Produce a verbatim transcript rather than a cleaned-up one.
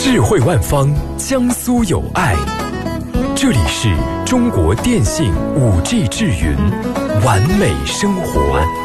智慧万方，江苏有爱。这里是中国电信 五 G 智云，完美生活。